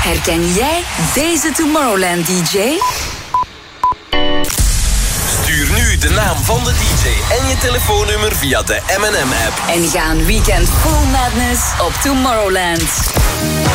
Herken jij deze Tomorrowland DJ? Stuur nu de naam van de DJ en je telefoonnummer via de M&M-app. En ga een weekend full madness op Tomorrowland.